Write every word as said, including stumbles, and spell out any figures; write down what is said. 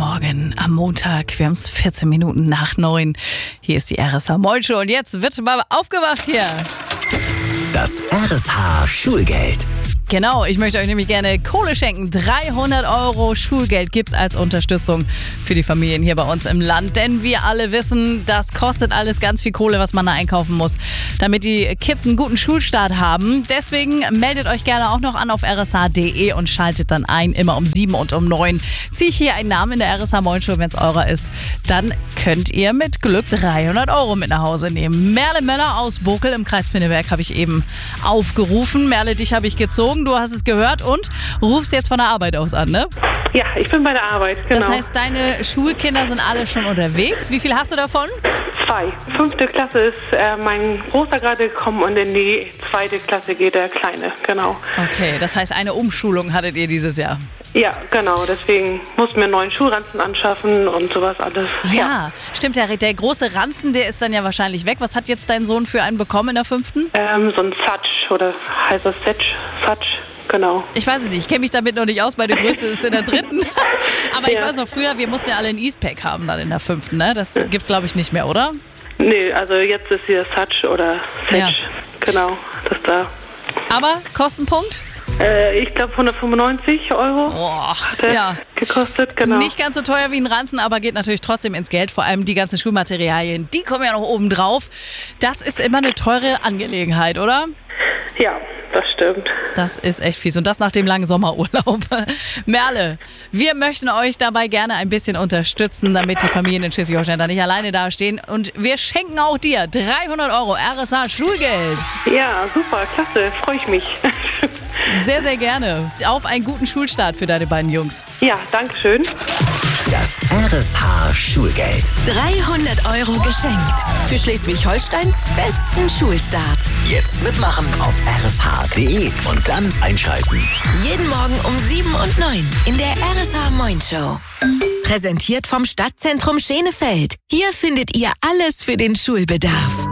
Morgen am Montag. Wir haben es vierzehn Minuten nach neun. Hier ist die R S H Moin Show und jetzt wird mal aufgewacht hier. Das R S H Schulgeld. Genau, ich möchte euch nämlich gerne Kohle schenken. dreihundert Euro Schulgeld gibt's als Unterstützung für die Familien hier bei uns im Land. Denn wir alle wissen, das kostet alles ganz viel Kohle, was man da einkaufen muss, damit die Kids einen guten Schulstart haben. Deswegen meldet euch gerne auch noch an auf r s h punkt d e und schaltet dann ein. Immer um sieben und um neun ziehe ich hier einen Namen in der R S H Moin Show, wenn es eurer ist. Dann könnt ihr mit Glück dreihundert Euro mit nach Hause nehmen. Merle Möller aus Bokel im Kreis Pinneberg habe ich eben aufgerufen. Merle, dich habe ich gezogen. Du hast es gehört und rufst jetzt von der Arbeit aus an, ne? Ja, ich bin bei der Arbeit, genau. Das heißt, deine Schulkinder sind alle schon unterwegs. Wie viel hast du davon? Zwei. Fünfte Klasse ist äh, mein Großer gerade gekommen und in die zweite Klasse geht der Kleine, genau. Okay, das heißt, eine Umschulung hattet ihr dieses Jahr? Ja, genau. Deswegen mussten wir einen neuen Schulranzen anschaffen und sowas alles. Ja, ja. Stimmt. Der, der große Ranzen, der ist dann ja wahrscheinlich weg. Was hat jetzt dein Sohn für einen bekommen in der fünften? Ähm, so ein Satsch oder heißt das Setsch? Satsch, genau. Ich weiß es nicht. Ich kenne mich damit noch nicht aus. Meine Größte ist in der dritten. Aber Ja. ich weiß noch, früher, wir mussten ja alle ein Eastpack haben dann in der fünften. Ne? Das gibt's, glaube ich, nicht mehr, oder? Nee, also jetzt ist hier Satsch oder Setsch. Ja. Genau, das da. Aber Kostenpunkt? Äh, ich glaube hundertfünfundneunzig Euro Boah, hat der ja. gekostet, genau. Nicht ganz so teuer wie ein Ranzen, aber geht natürlich trotzdem ins Geld. Vor allem die ganzen Schulmaterialien, die kommen ja noch oben drauf. Das ist immer eine teure Angelegenheit, oder? Ja, das stimmt. Das ist echt fies. Und das nach dem langen Sommerurlaub. Merle, wir möchten euch dabei gerne ein bisschen unterstützen, damit die Familien in Schleswig-Holstein da nicht alleine dastehen. Und wir schenken auch dir dreihundert Euro R S H Schulgeld. Ja, super, klasse, freue ich mich. Sehr, sehr gerne. Auf einen guten Schulstart für deine beiden Jungs. Ja, danke schön. Das R S H Schulgeld. dreihundert Euro geschenkt. Für Schleswig-Holsteins besten Schulstart. Jetzt mitmachen auf r s h punkt d e und dann einschalten. Jeden Morgen um sieben und neun in der R S H Moin Show. Präsentiert vom Stadtzentrum Schenefeld. Hier findet ihr alles für den Schulbedarf.